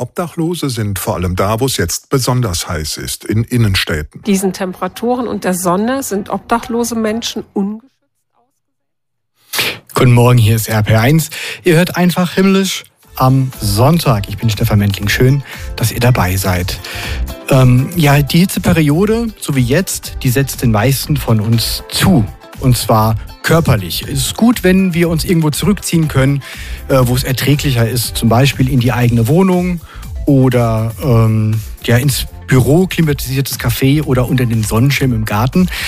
Obdachlose sind vor allem da, wo es jetzt besonders heiß ist, in Innenstädten. Diesen Temperaturen und der Sonne sind obdachlose Menschen ungeschützt ausgesetzt. Guten Morgen, hier ist RP1. Ihr hört einfach himmlisch am Sonntag. Ich bin Stefan Mentling. Schön, dass ihr dabei seid. Die Hitzeperiode, so wie jetzt, die setzt den meisten von uns zu. Und zwar körperlich. Es ist gut, wenn wir uns irgendwo zurückziehen können, wo es erträglicher ist. Zum Beispiel in die eigene Wohnung oder ins Büro, klimatisiertes Café oder unter den Sonnenschirm im Garten.